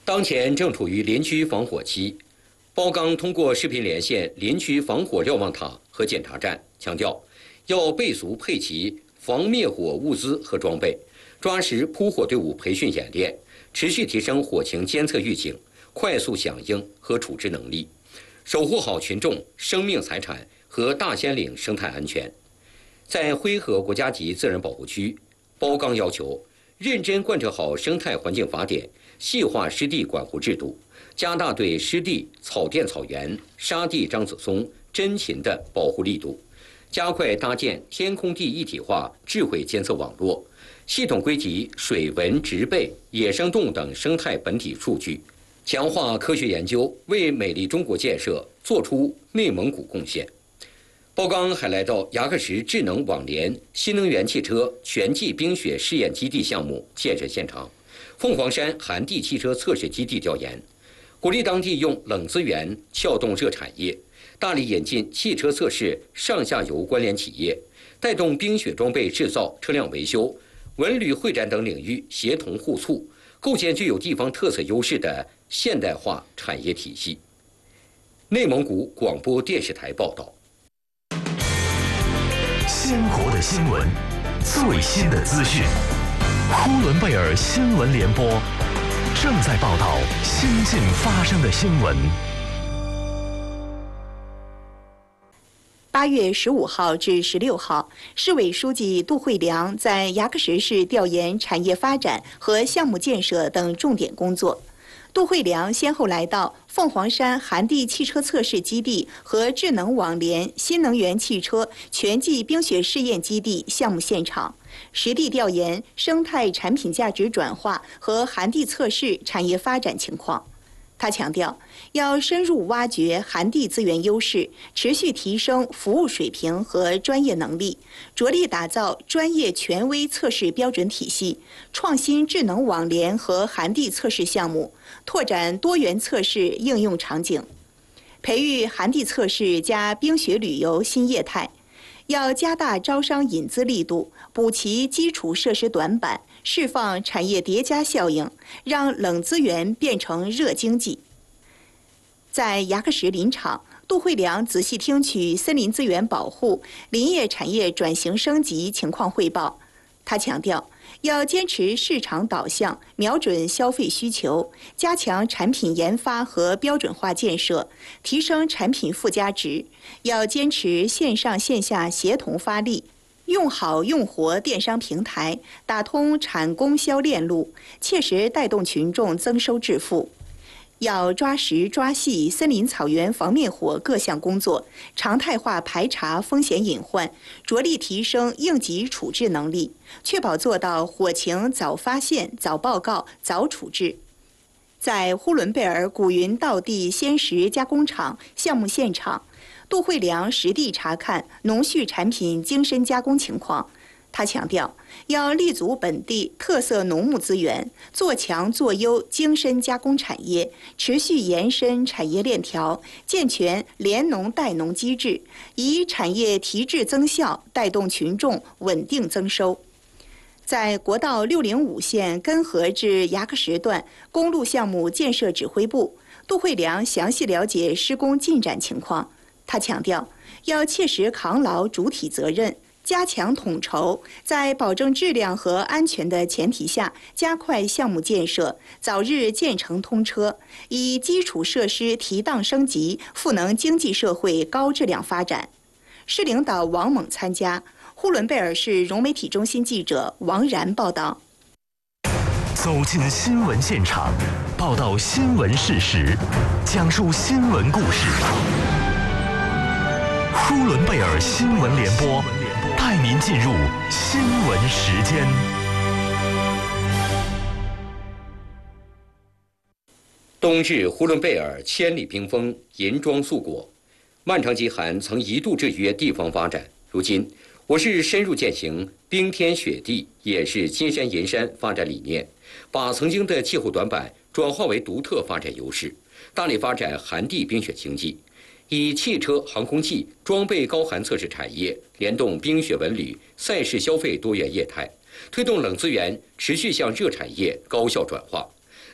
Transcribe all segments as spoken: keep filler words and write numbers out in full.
当前正处于林区防火期，包钢通过视频连线林区防火瞭望塔和检查站，强调要备足配齐防灭火物资和装备，抓实扑火队伍培训演练，持续提升火情监测预警、快速响应和处置能力，守护好群众生命财产和大兴安岭生态安全。在辉河国家级自然保护区，包钢要求认真贯彻好生态环境法典，细化湿地管护制度，加大对湿地、草甸草原、沙地樟子松、真禽的保护力度，加快搭建天空地一体化智慧监测网络，系统归集水文、植被、野生动物等生态本体数据，强化科学研究，为美丽中国建设做出内蒙古贡献。包钢还来到牙克石智能网联新能源汽车全季冰雪试验基地项目建设现场、凤凰山寒地汽车测试基地调研，鼓励当地用冷资源撬动热产业，大力引进汽车测试上下游关联企业，带动冰雪装备制造、车辆维修、文旅会展等领域协同互促，构建具有地方特色优势的现代化产业体系。内蒙古广播电视台报道。 鲜活的新闻，最新的资讯。呼伦贝尔新闻联播正在报道新近发生的新闻。 八月十五号至十六号，市委书记杜慧良在牙克石市调研产业发展和项目建设等重点工作。杜慧良先后来到凤凰山寒地汽车测试基地和智能网联新能源汽车全季冰雪试验基地项目现场，实地调研生态产品价值转化和寒地测试产业发展情况。他强调，要深入挖掘寒地资源优势，持续提升服务水平和专业能力，着力打造专业权威测试标准体系，创新智能网联和寒地测试项目，拓展多元测试应用场景，培育寒地测试加冰雪旅游新业态。要加大招商引资力度，补齐基础设施短板，释放产业叠加效应，让冷资源变成热经济。在牙克石林场，杜慧良仔细听取森林资源保护、林业产业转型升级情况汇报。他强调，要坚持市场导向，瞄准消费需求，加强产品研发和标准化建设，提升产品附加值。要坚持线上线下协同发力，用好用活电商平台，打通产供销链路，切实带动群众增收致富。要抓实抓细森林草原防灭火各项工作，常态化排查风险隐患，着力提升应急处置能力，确保做到火情早发现、早报告、早处置。在呼伦贝尔古云道地鲜食加工厂项目现场，杜慧良实地查看农畜产品精深加工情况。他强调，要立足本地特色农牧资源，做强做优精深加工产业，持续延伸产业链条，健全联农带农机制，以产业提质增效，带动群众稳定增收。在国道六零五线根河至牙克石段公路项目建设指挥部，杜慧良详细了解施工进展情况。他强调，要切实扛牢主体责任，加强统筹，在保证质量和安全的前提下，加快项目建设，早日建成通车，以基础设施提档升级，赋能经济社会高质量发展。市领导王猛参加。呼伦贝尔市融媒体中心记者王然报道。 走进新闻现场，报道新闻事实，讲述新闻故事。呼伦贝尔新闻联播带您进入新闻时间。 冬至呼伦贝尔千里冰封，银装素裹，漫长极寒曾一度制约地方发展，如今我市深入践行冰天雪地也是金山银山发展理念，把曾经的气候短板转化为独特发展优势，大力发展寒地冰雪经济，以汽车、航空器、装备高寒测试产业联动冰雪文旅、赛事消费多元业态，推动冷资源持续向热产业高效转化，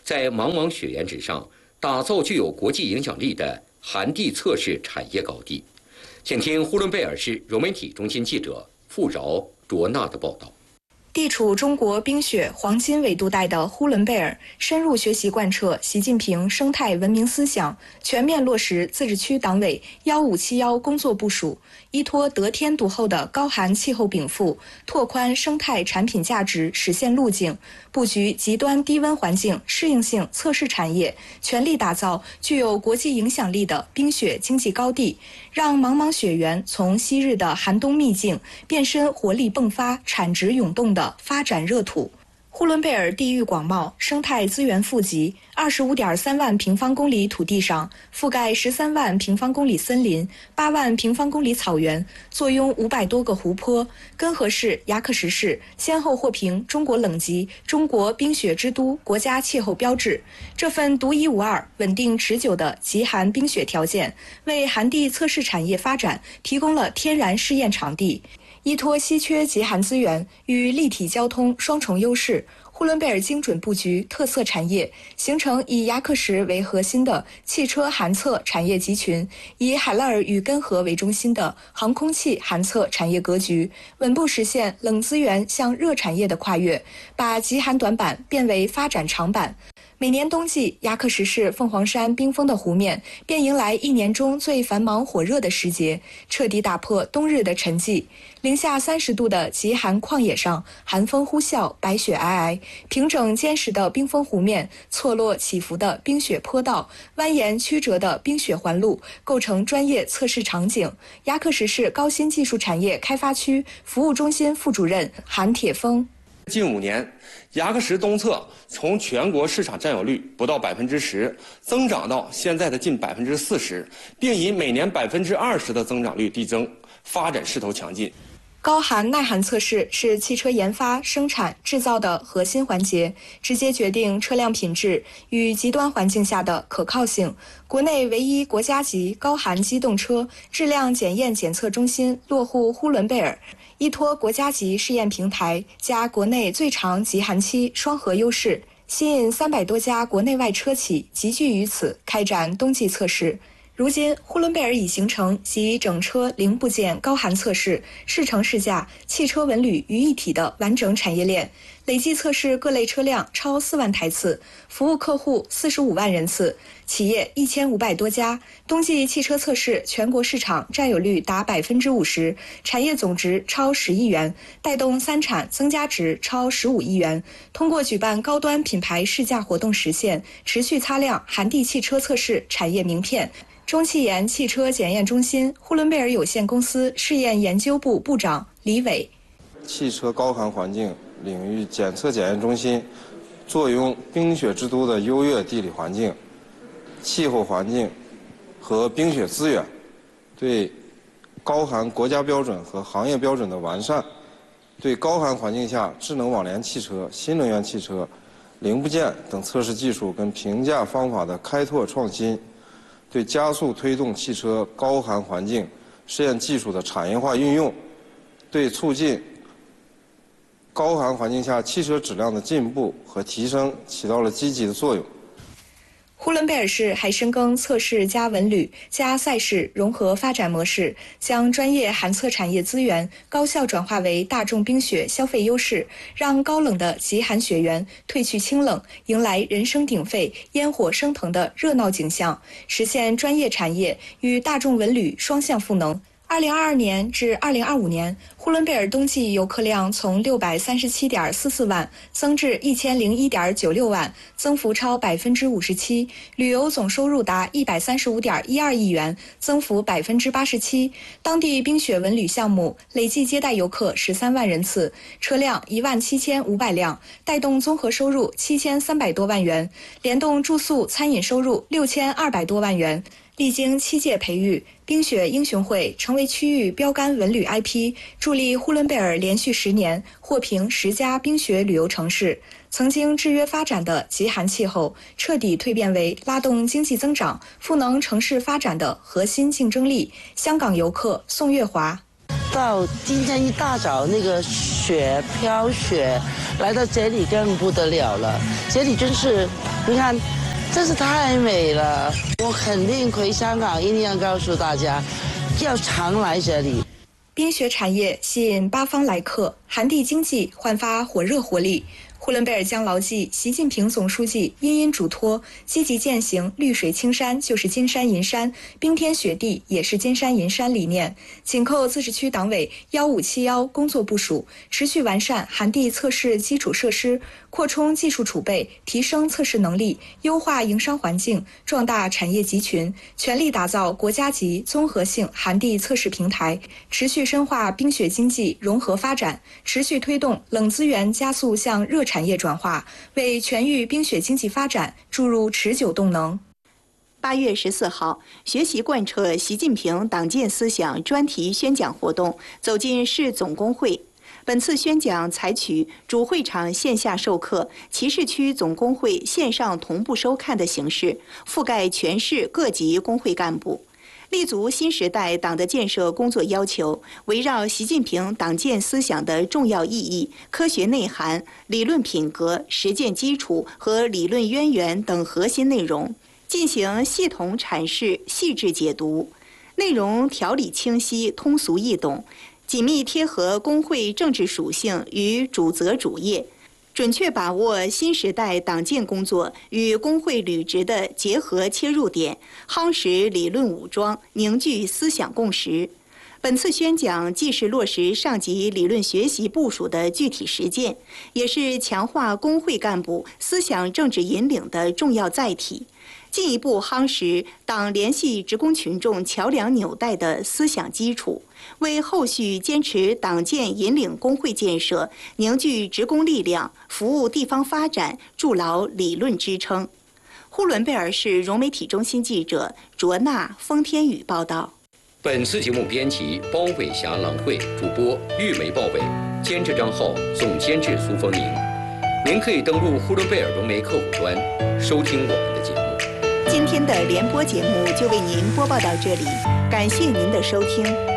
在茫茫雪原之上，打造具有国际影响力的寒地测试产业高地。请听呼伦贝尔市融媒体中心记者傅饶、卓娜的报道。 地处中国冰雪黄金纬度带的呼伦贝尔，深入学习贯彻习近平生态文明思想，全面落实自治区党委幺五七幺工作部署，依托得天独厚的高寒气候禀赋，拓宽生态产品价值实现路径，布局极端低温环境适应性测试产业，全力打造具有国际影响力的冰雪经济高地，让茫茫雪原从昔日的寒冬秘境变身活力迸发、产值涌动的发展热土。呼伦贝尔地域广袤，生态资源富集，二十五点三万平方公里土地上覆盖十三万平方公里森林，八万平方公里草原，坐拥五百多个湖泊。根河市、牙克石市先后获评中国冷极、中国冰雪之都国家气候标志。这份独一无二、稳定持久的极寒冰雪条件，为寒地测试产业发展提供了天然试验场地。依托稀缺极寒资源与立体交通双重优势，呼伦贝尔精准布局特色产业，形成以牙克石为核心的汽车寒测产业集群，以海拉尔与根河为中心的航空器寒测产业格局，稳步实现冷资源向热产业的跨越，把极寒短板变为发展长板。每年冬季，牙克石市凤凰山冰封的湖面便迎来一年中最繁忙火热的时节，彻底打破冬日的沉寂。零下三十度的极寒旷野上，寒风呼啸，白雪皑皑，平整坚实的冰封湖面，错落起伏的冰雪坡道，蜿蜒曲折的冰雪环路，构成专业测试场景。牙克石市高新技术产业开发区服务中心副主任韩铁峰。 近五年，牙克石东侧从全国市场占有率不到百分之十，增长到现在的近百分之四十，并以每年百分之二十的增长率递增，发展势头强劲。 高寒耐寒测试是汽车研发、生产、制造的核心环节，直接决定车辆品质与极端环境下的可靠性。国内唯一国家级高寒机动车质量检验检测中心落户呼伦贝尔，依托国家级试验平台加国内最长极寒期双核优势，吸引三百多家国内外车企集聚于此开展冬季测试。如今，呼伦贝尔已形成集整车零部件高寒测试、试乘试驾、汽车文旅于一体的完整产业链，累计测试各类车辆超四万台次，服务客户四十五万人次，企业一千五百多家。冬季汽车测试全国市场占有率达百分之五十，产业总值超十亿元，带动三产增加值超十五亿元。通过举办高端品牌试驾活动，实现持续擦亮寒地汽车测试产业名片。中汽研汽车检验中心呼伦贝尔有限公司试验研究部部长李伟： 汽车高寒环境领域检测检验中心坐拥冰雪之都的优越地理环境、气候环境和冰雪资源，对高寒国家标准和行业标准的完善，对高寒环境下智能网联汽车、新能源汽车、零部件等测试技术跟评价方法的开拓创新，对加速推动汽车高寒环境试验技术的产业化运用，对促进高寒环境下汽车质量的进步和提升起到了积极的作用。 呼伦贝尔市还深耕测试加文旅加赛事融合发展模式，将专业寒测产业资源高效转化为大众冰雪消费优势，让高冷的极寒雪原褪去清冷，迎来人声鼎沸、烟火升腾的热闹景象，实现专业产业与大众文旅双向赋能。二零二二年至二零二五年，呼伦贝尔冬季游客量从六百三十七点四四万增至一千零一点九六万，增幅超百分之五十七；旅游总收入达一百三十五点一二亿元，增幅百分之八十七。当地冰雪文旅项目累计接待游客十三万人次，车辆一万七千五百辆，带动综合收入七千三百多万元，联动住宿餐饮收入六千二百多万元。历经七届培育，冰雪英雄会成为区域标杆文旅 I P， 助力呼伦贝尔连续十年获评十佳冰雪旅游城市。曾经制约发展的极寒气候，彻底蜕变为拉动经济增长、赋能城市发展的核心竞争力。香港游客宋月华。 到今天一大早那个雪飘雪来到这里更不得了了，这里真是，你看，真是太美了。我肯定回香港一定要告诉大家，要常来这里。 冰雪产业吸引八方来客，寒地经济焕发火热活力。呼伦贝尔将牢记习近平总书记殷殷嘱托，积极践行绿水青山就是金山银山，冰天雪地也是金山银山理念，紧扣自治区党委幺五七幺工作部署，持续完善寒地测试基础设施，扩充技术储备，提升测试能力，优化营商环境，壮大产业集群，全力打造国家级综合性寒地测试平台，持续深化冰雪经济融合发展，持续推动冷资源加速向热产业转化，为全域冰雪经济发展注入持久动能。 八月十四号，学习贯彻习近平党建思想专题宣讲活动走进市总工会。本次宣讲采取主会场线下授课、其市区总工会线上同步收看的形式，覆盖全市各级工会干部。立足新时代党的建设工作要求，围绕习近平党建思想的重要意义、科学内涵、理论品格、实践基础和理论渊源等核心内容，进行系统阐释、细致解读，内容条理清晰、通俗易懂，紧密贴合工会政治属性与主责主业，准确把握新时代党建工作与工会履职的结合切入点，夯实理论武装，凝聚思想共识。本次宣讲既是落实上级理论学习部署的具体实践，也是强化工会干部思想政治引领的重要载体，进一步夯实党联系职工群众桥梁纽带的思想基础，为后续坚持党建引领工会建设、凝聚职工力量、服务地方发展筑牢理论支撑。呼伦贝尔市融媒体中心记者卓娜、封天宇报道。 本次节目编辑包伟霞、郎慧，主播玉梅鲍伟，监制张浩，总监制苏峰宁。您可以登录呼伦贝尔融媒客户端收听我们的节目。 今天的联播节目就为您播报到这里，感谢您的收听。